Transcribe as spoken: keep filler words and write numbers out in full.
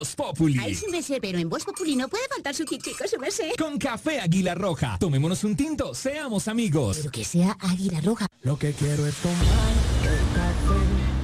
Populi. Ay, sí me sé, pero en Voz Populi no puede faltar su kitico, su merced. Con café Águila Roja. Tomémonos un tinto, seamos amigos. Pero que sea Águila Roja. Lo que quiero es tomar el café.